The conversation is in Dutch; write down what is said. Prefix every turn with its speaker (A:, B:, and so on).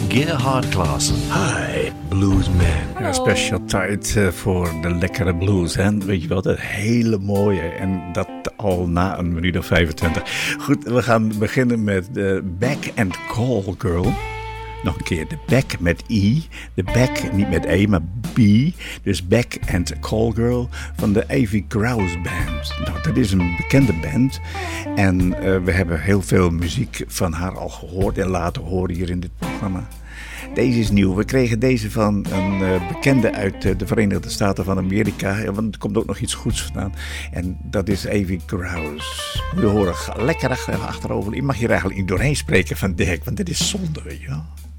A: Gerhard Klaassen.
B: Hi, bluesman.
C: Ja, special tijd voor de lekkere blues. Hè? Weet je wel, dat hele mooie. En dat al na een minuut of 25. Goed, we gaan beginnen met de Back and Call Girl. Nog een keer, de Back met I. De Back, niet met E, maar B. Dus Back and Call Girl van de Avie Krause Band. Nou, dat is een bekende band. En we hebben heel veel muziek van haar al gehoord en laten horen hier in dit programma. Deze is nieuw. We kregen deze van een bekende uit de Verenigde Staten van Amerika. Want er komt ook nog iets goeds vandaan. En dat is Avie Krause. We horen lekker achterover. Je mag hier eigenlijk niet doorheen spreken van Dirk, want dit is zonde, weet je wel.